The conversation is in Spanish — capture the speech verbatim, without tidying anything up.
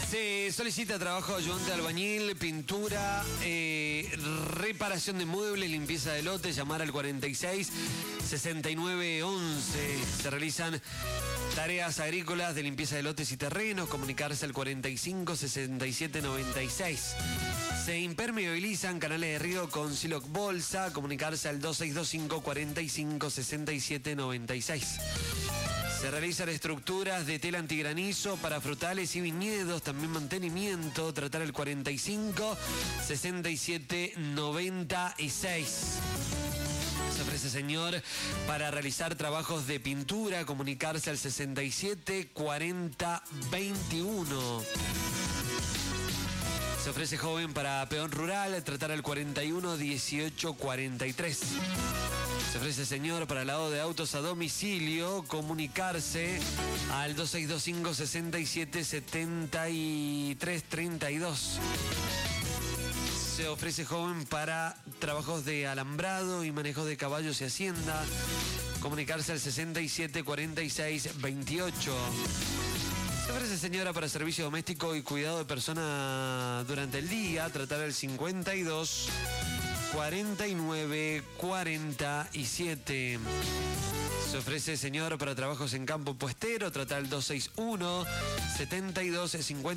Se solicita trabajo de ayudante de albañil, pintura, eh, reparación de muebles, limpieza de lotes, llamar al cuarenta y seis, sesenta y nueve, once. Se realizan tareas agrícolas de limpieza de lotes y terrenos, comunicarse al cuarenta y cinco, sesenta y siete, noventa y seis. Se impermeabilizan canales de río con Siloc Bolsa, comunicarse al dos seis dos cinco, cuarenta y cinco, sesenta y siete, noventa y seis. Se realizan estructuras de tela antigranizo para frutales y viñedos, también mantenimiento, tratar el cuarenta y cinco, sesenta y siete, noventa y seis. Se ofrece, señor, para realizar trabajos de pintura, comunicarse al sesenta y siete, cuarenta, veintiuno. Se ofrece joven para peón rural, tratar al cuarenta y uno, dieciocho, cuarenta y tres. Se ofrece, señor, para lavado de autos a domicilio, comunicarse al dos seis dos cinco, sesenta y siete, setenta y tres, treinta y dos. Se ofrece joven para trabajos de alambrado y manejo de caballos y hacienda, comunicarse al sesenta y siete, cuarenta y seis, veintiocho. Se ofrece, señora, para servicio doméstico y cuidado de persona durante el día, tratar el cincuenta y dos, cuarenta y nueve, cuarenta y siete. Se ofrece, señor, para trabajos en campo puestero, tratar el dos seis uno, setenta y dos, cincuenta.